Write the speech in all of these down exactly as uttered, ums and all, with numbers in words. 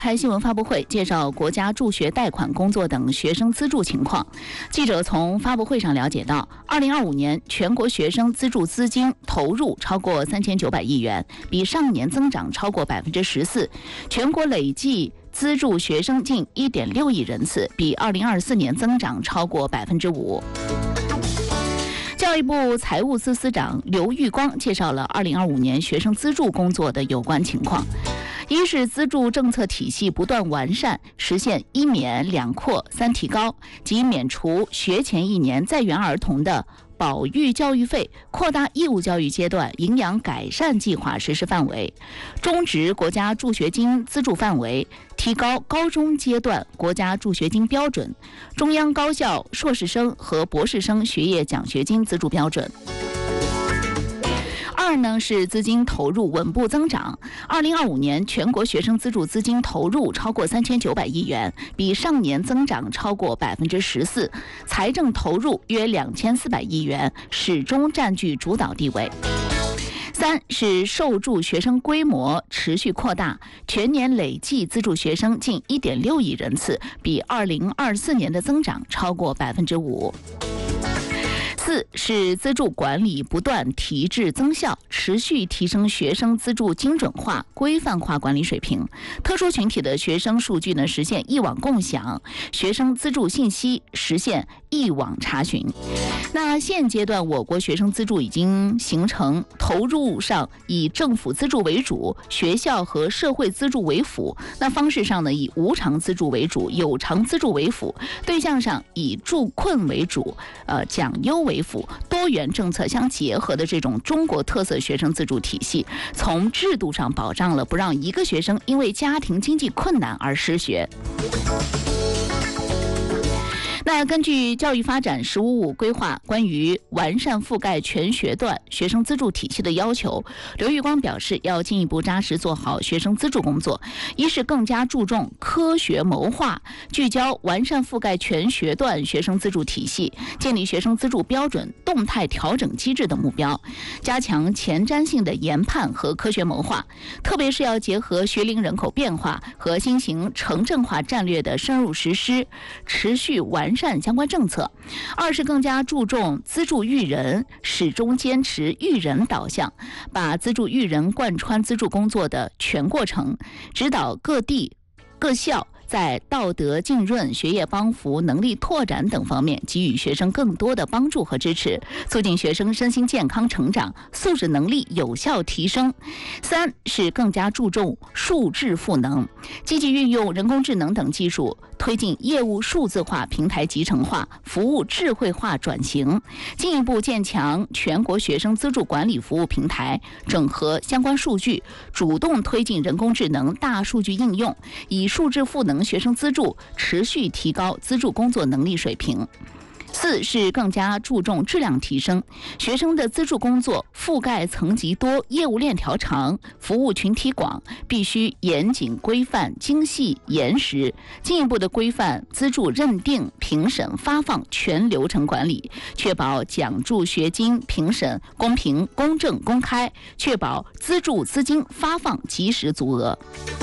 开新闻发布会，介绍国家助学贷款工作等学生资助情况。记者从发布会上了解到，二零二五年全国学生资助资金投入超过三千九百亿元，比上年增长超过百分之十四，全国累计资助学生近一点六亿人次，比二零二四年增长超过百分之五。教育部财务司司长刘玉光介绍了二零二五年学生资助工作的有关情况。一是资助政策体系不断完善，实现一免两扩三提高，即免除学前一年在园儿童的保育教育费，扩大义务教育阶段营养改善计划实施范围，终止国家助学金资助范围，提高高中阶段国家助学金标准，中央高校硕士生和博士生学业奖学金资助标准。二呢是资金投入稳步增长，二零二五年全国学生资助资金投入超过三千九百亿元，比上年增长超过百分之十四，财政投入约两千四百亿元，始终占据主导地位。三是受助学生规模持续扩大，全年累计资助学生近一点六亿人次，比二零二四年的增长超过百分之五。四是资助管理不断提质增效，持续提升学生资助精准化、规范化管理水平。特殊群体的学生数据呢，实现一网共享；学生资助信息实现一网查询。那现阶段我国学生资助已经形成投入上以政府资助为主，学校和社会资助为辅。那方式上呢，以无偿资助为主，有偿资助为辅；对象上以助困为主，呃奖优为辅，多元政策相结合的这种中国特色学生资助体系，从制度上保障了不让一个学生因为家庭经济困难而失学。那根据教育发展“十五五”规划关于完善覆盖全学段学生资助体系的要求，刘玉光表示，要进一步扎实做好学生资助工作。一是更加注重科学谋划，聚焦完善覆盖全学段学生资助体系，建立学生资助标准动态调整机制的目标，加强前瞻性的研判和科学谋划，特别是要结合学龄人口变化和新型城镇化战略的深入实施，持续完善相关政策。二是更加注重资助育人，始终坚持育人导向，把资助育人贯穿资助工作的全过程，指导各地各校在道德浸润、学业帮扶、能力拓展等方面给予学生更多的帮助和支持，促进学生身心健康成长、素质能力有效提升。三是更加注重数智赋能，积极运用人工智能等技术，推进业务数字化、平台集成化、服务智慧化转型，进一步建强全国学生资助管理服务平台，整合相关数据，主动推进人工智能、大数据应用，以数智赋能学生资助，持续提高资助工作能力水平。四是更加注重质量提升，学生的资助工作覆盖层级多、业务链条长、服务群体广，必须严谨规范、精细严实，进一步的规范资助认定、评审、发放全流程管理，确保奖助学金评审公平、公正、公开，确保资助资金发放及时足额。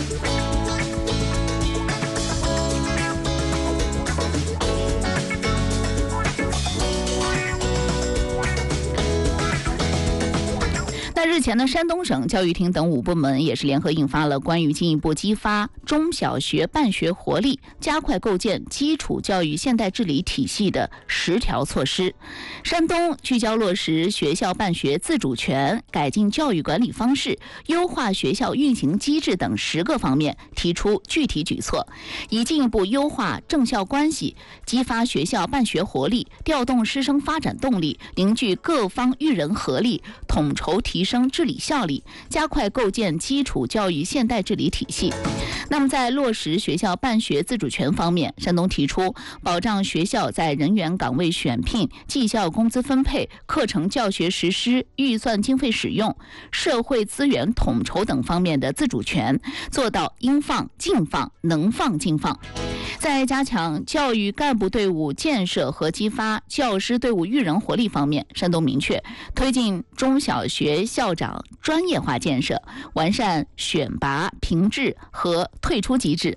那日前呢，山东省教育厅等五部门也是联合印发了关于进一步激发中小学办学活力、加快构建基础教育现代治理体系的十条措施。山东聚焦落实学校办学自主权、改进教育管理方式、优化学校运行机制等十个方面提出具体举措，以进一步优化政校关系，激发学校办学活力，调动师生发展动力，凝聚各方育人合力，统筹提升治理效力，加快构建基础教育现代治理体系。那么在落实学校办学自主权方面，山东提出保障学校在人员岗位选聘、绩效工资分配、课程教学实施、预算经费使用、社会资源统筹等方面的自主权，做到应放尽放、能放尽放。 在加强教育干部队伍建设和激发教师队伍育人活力方面，山东明确推进中小学校长专业化建设，完善选拔、评制和退出机制，